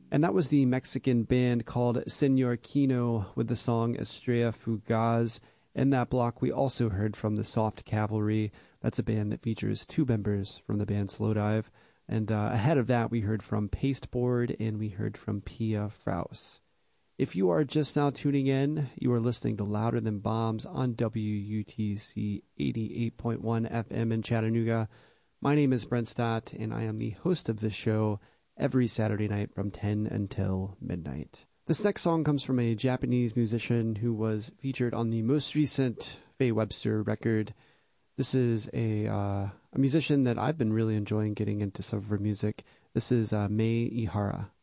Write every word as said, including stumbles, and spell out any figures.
And that was the Mexican band called Senor Kino with the song Estrella Fugaz. In that block, we also heard from the Soft Cavalry. That's a band that features two members from the band Slowdive. And uh, ahead of that, we heard from Pasteboard and we heard from Pia Fraus. If you are just now tuning in, you are listening to Louder Than Bombs on W U T C eighty-eight point one F M in Chattanooga. My name is Brent Stott, and I am the host of this show every Saturday night from ten until midnight. This next song comes from a Japanese musician who was featured on the most recent Faye Webster record. This is a uh, a musician that I've been really enjoying getting into some of her music. This is uh, Mei Ihara.